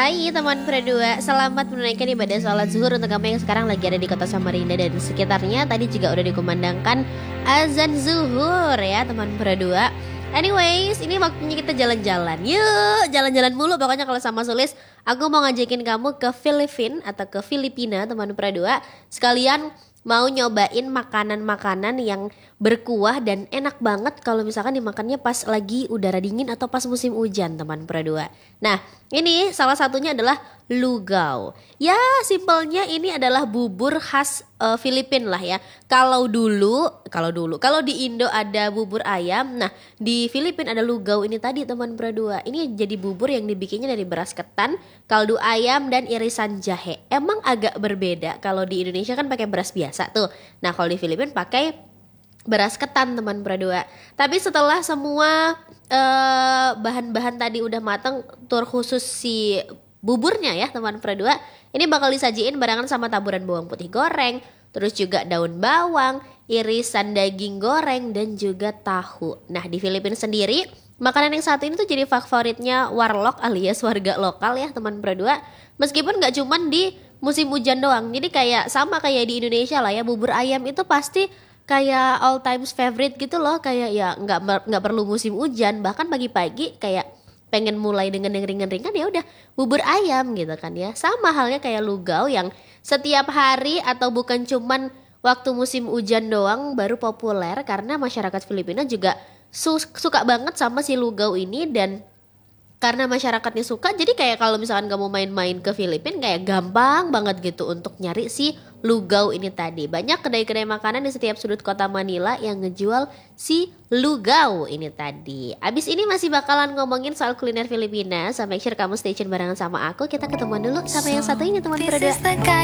Hai teman berdua, selamat menunaikan ibadah sholat zuhur untuk kamu yang sekarang lagi ada di kota Samarinda dan sekitarnya. Tadi juga udah dikumandangkan azan zuhur ya teman berdua. Anyways, ini waktunya kita jalan-jalan. Yuk, jalan-jalan mulu pokoknya kalau sama Sulis. Aku mau ngajakin kamu ke Filipina atau ke Filipina teman berdua. Sekalian mau nyobain makanan-makanan yang berkuah dan enak banget kalau misalkan dimakannya pas lagi udara dingin atau pas musim hujan teman berdua. Nah, ini salah satunya adalah lugao. Ya, simpelnya ini adalah bubur khas Filipina lah ya. Kalau di Indo ada bubur ayam, nah di Filipina ada lugao ini tadi teman berdua. Ini jadi bubur yang dibikinnya dari beras ketan, kaldu ayam dan irisan jahe. Emang agak berbeda. Kalau di Indonesia kan pakai beras biasa tuh. Nah, kalau di Filipina pakai beras ketan teman berdua. Tapi setelah semua bahan-bahan tadi udah matang, terkhusus si buburnya ya teman berdua, ini bakal disajiin barengan sama taburan bawang putih goreng, terus juga daun bawang, irisan daging goreng dan juga tahu. Nah, di Filipina sendiri makanan yang satu ini tuh jadi favoritnya warlock alias warga lokal ya teman berdua. Meskipun gak cuman di musim hujan doang, jadi kayak sama kayak di Indonesia lah ya, bubur ayam itu pasti kayak all times favorite gitu loh. Kayak ya nggak perlu musim hujan, bahkan pagi-pagi kayak pengen mulai dengan yang ringan-ringan, ya udah bubur ayam gitu kan ya. Sama halnya kayak lugao yang setiap hari atau bukan cuman waktu musim hujan doang baru populer, karena masyarakat Filipina juga suka banget sama si lugao ini. Dan karena masyarakatnya suka, jadi kayak kalau misalkan kamu main-main ke Filipina kayak gampang banget gitu untuk nyari si lugao ini tadi. Banyak kedai-kedai makanan di setiap sudut kota Manila yang ngejual si lugao ini tadi. Abis ini masih bakalan ngomongin soal kuliner Filipina, so make sure kamu stay tune barengan sama aku. Kita ketemuan dulu sama yang satu ini teman berdua.